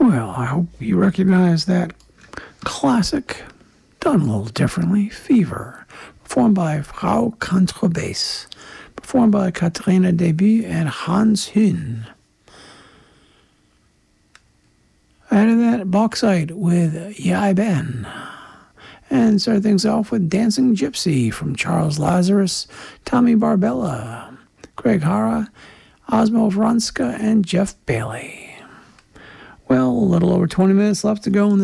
Well, I hope you recognize that classic, done a little differently, Fever, performed by Frau Contrabass, performed by Katrina Debut and Hans Hün. Out of that, Bauxite with Yai Ben. And start things off with Dancing Gypsy from Charles Lazarus, Tommy Barbella, Greg Hara, Osmo Vronska, and Jeff Bailey. Well, a little over 20 minutes left to go in this